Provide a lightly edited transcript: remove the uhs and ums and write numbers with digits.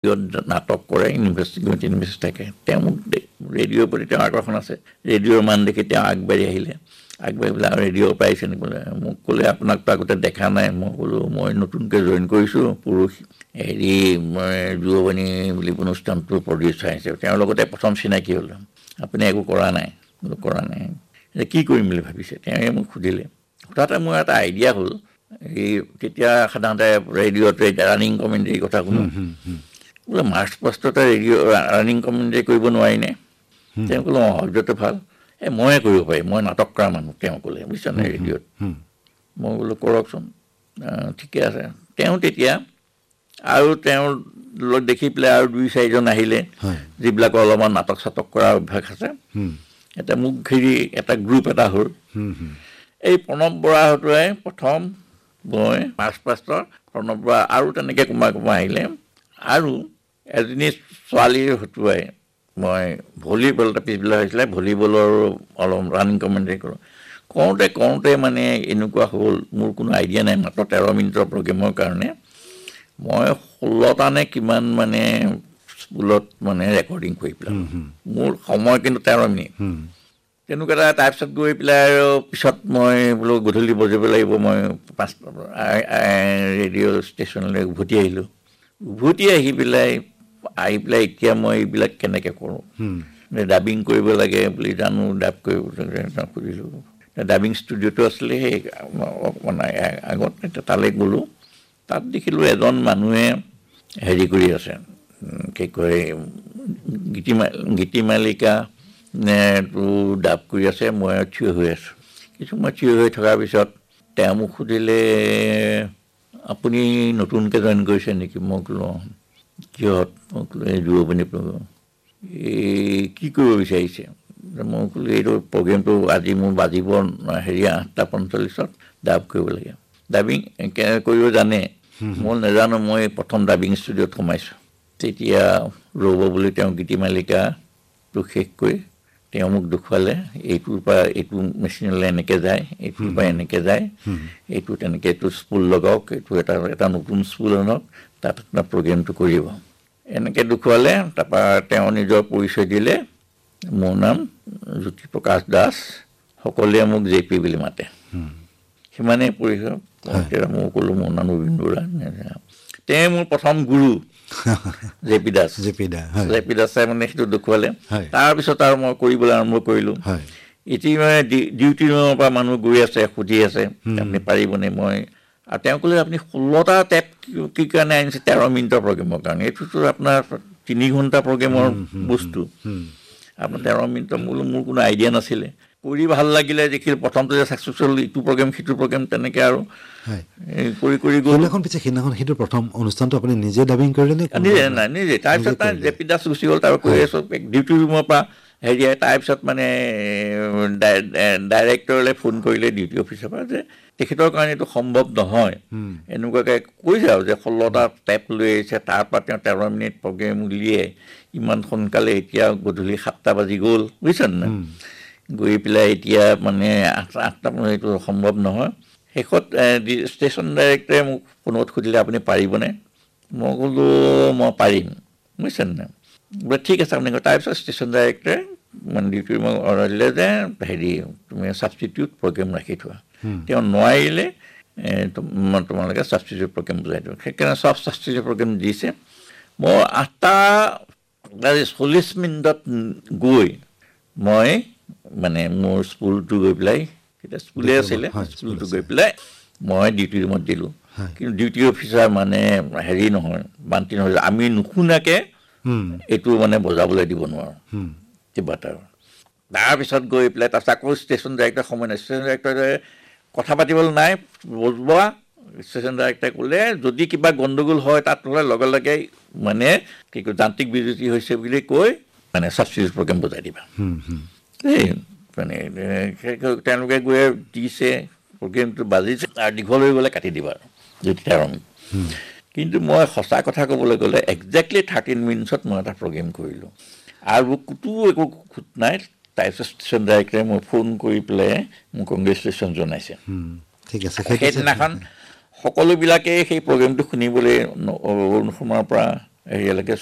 নাটক কৰে ইউনিভাৰ্চিটি থাকে তেওঁ ৰেডিঅ'ৰ প্ৰতি তেওঁ আকৰ্ষণ আছে ৰেডিঅ'ৰ মান দেখি তেওঁ আগবাঢ়ি আহিলে আগবাঢ়ি পেলাই ৰেডিঅ' পাইছে নেকি বোলে মোক ক'লে আপোনাক তো আগতে দেখা নাই মই ক'লোঁ মই নতুনকৈ জইন কৰিছোঁ পৰহি হেৰি মই যুৱবাণী বুলি অনুষ্ঠানটো প্ৰডিউচাৰ আহিছে তেওঁৰ লগতে প্ৰথম চিনাকি হ'ল আপুনি একো কৰা নাই বোলো কৰা নাই কি কৰিম বুলি ভাবিছে তেওঁ মোক সুধিলে হঠাতে মোৰ এটা আইডিয়া হ'ল এই তেতিয়া সাধাৰণতে ৰেডিঅ'ত ৰানিং কমেণ্ট্ৰি কথা শুনো বোলে মাৰ্চ পাষ্টতে ৰেডিঅ' ৰানিং কমেণ্ট্ৰি কৰিব নোৱাৰিনে তেওঁ ক'লোঁ অঁ হয়তো ভাল ময়ে কৰিব পাৰিম মই নাটক কৰা মানুহ তেওঁ ক'লে বুজিছানে ৰেডিঅ'ত মই বোলো কৰকচোন ঠিকে আছে তেওঁ তেতিয়া আৰু তেওঁৰ লগ দেখি পেলাই আৰু 2-4জন আহিলে যিবিলাকৰ অলপমান নাটক চাটক কৰাৰ অভ্যাস আছে এটা মোক ঘেৰি এটা গ্ৰুপ এটা হ'ল এই প্ৰণৱ বৰাহঁতে প্ৰথম মই মাৰ্চ পাষ্টৰ প্ৰণৱ বৰা আৰু তেনেকৈ কোনোবা আহিলে আৰু এজনী ছোৱালীৰ হতুৱাই মই ভলীবল এটা পিছবেলা হৈছিলে ভলীবলৰ অলপ ৰানিং কমেণ্ট্ৰি কৰোঁ কওঁতে মানে এনেকুৱা হ'ল মোৰ কোনো আইডিয়া নাই মাত্ৰ 13 মিনিটৰ প্ৰগ্ৰেমৰ কাৰণে মই 16টা নে কিমান মানে স্কুলত মানে ৰেকৰ্ডিং কৰি পেলাম মোৰ সময় কিন্তু 13 মিনিট তেনেকুৱা এটা তাৰপিছত গৈ পেলাই আৰু পিছত মই বোলো গধূলি বজাব লাগিব মই 5টা ৰেডিঅ' ষ্টেচনলৈ উভতি আহিলোঁ উভতি আহি পেলাই এতিয়া মই এইবিলাক কেনেকৈ কৰোঁ ডাবিং কৰিব লাগে বুলি জানো ডাব কৰিব সুধিলোঁ ডাবিং ষ্টুডিঅ'টো আছিলে সেই মানে আগত তালৈ গ'লোঁ তাত দেখিলোঁ এজন মানুহে হেৰি কৰি আছে কি কয় গীতিমালিকা নে তোৰ ডাব কৰি আছে মই থিয় হৈ আছোঁ কিছু মই থিয় হৈ থকাৰ পিছত তেওঁ মোক সুধিলে আপুনি নতুনকৈ জইন কৰিছে নেকি মই ক'লোঁ কিহত মই ক'লোঁ এই যুৱবাণী প্ৰগ্ৰেম এই কি কৰিব বিচাৰিছে মই ক'লোঁ এইটো প্ৰগ্ৰেমটো আজি মোৰ বাজিব হেৰি 8:45 ডাব কৰিব লাগে ডাবিং কৰিব জানে মই নাজানো মই প্ৰথম ডাবিং ষ্টুডিঅ'ত সোমাইছোঁ তেতিয়া ৰ'ব বুলি তেওঁ গীতিমালিকাটো শেষ কৰি তেওঁ মোক দেখুৱালে এইটোৰ পৰা এইটো মেচিনলৈ এনেকৈ যায় এইটোৰ পৰা এনেকৈ যায় এইটো তেনেকৈ এইটো স্পুল লগাওক এইটো এটা নতুন স্পুল আনক তাত আপোনাৰ প্ৰগ্ৰেমটো কৰিব এনেকৈ দেখুৱালে তাৰপৰা তেওঁ নিজৰ পৰিচয় দিলে মোৰ নাম জ্যোতিপ্ৰকাশ দাস সকলোৱে মোক জেপি বুলি মাতে সিমানেই পৰিচয় মই ক'লোঁ মোৰ নাম ৰবীন বৰা তেওঁ মোৰ প্ৰথম গুৰু জেপি দাসে মানে সেইটো দেখুৱালে তাৰপিছত আৰু মই কৰিবলৈ আৰম্ভ কৰিলোঁ এতিয়া ডিউটি ৰুমৰ পৰা মানুহ গৈ আছে সুধি আছে আপুনি পাৰিবনে মই আৰু তেওঁ ক'লে আপুনি 16টা টেপ কি কাৰণে আনিছে 13 মিনিটৰ প্ৰগ্ৰেমৰ কাৰণে এইটোতো আপোনাৰ 3 ঘণ্টা প্ৰগ্ৰেমৰ বস্তু আপোনাৰ 13 মিনিটৰ মোৰ কোনো আইডিয়া নাছিলে কৰি ভাল লাগিলে দেখিলোঁ প্ৰথমতে যে ছাকচেছফুল ইটো প্ৰগ্ৰেম সিটো প্ৰগ্ৰেম তেনেকৈ আৰু কৰি গ'ল সেইদিনাখন সেইটো প্ৰথম অনুষ্ঠানটো আপুনি নিজে ডাবিং কৰিলে নে নিজে তাৰপিছত জেপি দাস গুচি গ'ল তাৰ কৰি আছোঁ ডিউটি ৰুমৰ পৰা হেৰি তাৰপিছত মানে ডাইৰেক্টৰলৈ ফোন কৰিলে ডিউটি অফিচৰ পৰা যে তেখেতৰ কাৰণে এইটো সম্ভৱ নহয় এনেকুৱাকৈ কৈছে আৰু যে 16টা টেপ লৈ আহিছে তাৰ পৰা তেওঁ 13 মিনিট প্ৰগ্ৰেম উলিয়াই ইমান সোনকালে এতিয়া গধূলি 7টা বাজি গ'ল বুজিছেনে নাই গৈ পেলাই এতিয়া মানে 8টা এইটো সম্ভৱ নহয় শেষত ষ্টেচন ডাইৰেক্টৰে মোক ফোনত সুধিলে আপুনি পাৰিবনে মই ক'লোঁ মই পাৰিম বুজিছেনে নাই বোলে ঠিক আছে আপুনি তাৰপিছত ষ্টেচন ডাইৰেক্টৰে মানে ডিউটি মোক অৰ্ডাৰ দিলে যে হেৰি তুমি ছাবষ্টিটিউট প্ৰগ্ৰেম ৰাখি থোৱা তেওঁ নোৱাৰিলে তোমালোকে ছাবষ্টিটিউট প্ৰগ্ৰেম বুজাই দিওঁ সেইকাৰণে চব ছাবষ্টিটিউট প্ৰগ্ৰেম দিছে মই 8:40 গৈ মই মানে মোৰ স্কুলটো গৈ পেলাই তেতিয়া স্কুলে আছিলে স্কুলটো গৈ পেলাই মই ডিউটি ৰুমত দিলোঁ কিন্তু ডিউটি অফিচাৰ মানে হেৰি নহয় বান্তি নহয় আমি নুশুনাকৈ এইটো মানে বজাবলৈ দিব নোৱাৰোঁ কিবা এটা তাৰপিছত গৈ পেলাই তাৰপিছত আকৌ ষ্টেচন ডাইৰেক্টৰ সময় নাই ষ্টেচন ডাইৰেক্টৰে কথা পাতিবলৈ নাই বজোৱা ষ্টেচন ডাইৰেক্টৰে ক'লে যদি কিবা গণ্ডগোল হয় তাত হ'লে লগে লগে মানে কি কয় যান্ত্ৰিক বিজুতি হৈছে বুলি কৈ মানে ছাবষ্টিটিউট প্ৰগ্ৰেম বজাই দিবা এই মানে তেওঁলোকে গৈ দিছে প্ৰগ্ৰেমটো বাজিছে আৰু দীঘল হৈ গ'লে কাটি দিবা আৰু যদি 13 মিনিট কিন্তু মই সঁচা কথা ক'বলৈ গ'লে একজেক্টলি 13 মিনিটছত মই এটা প্ৰগ্ৰেম কৰিলোঁ আৰু ক'তো একো খুঁত নাই তাৰপিছত ষ্টেচন ডাইৰেক্টৰে মই ফোন কৰি পেলাই মোক কংগ্ৰেচুলেশ্যন জনাইছে ঠিক আছে সেইদিনাখন সকলোবিলাকে সেই প্ৰগ্ৰেমটো শুনিবলৈ অৰুণ শৰ্মাৰ পৰা হেৰিয়ালৈকে